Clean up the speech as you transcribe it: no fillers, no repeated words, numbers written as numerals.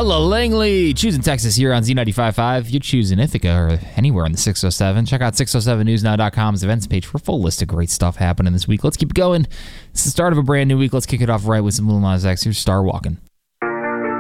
Ella Langley, choosing Texas here on Z95.5. You're choosing Ithaca or anywhere in the 607. Check out 607newsnow.com's events page for a full list of great stuff happening this week. Let's keep it going. It's the start of a brand new week. Let's kick it off right with some Lil Nas X. Here's Star Walking.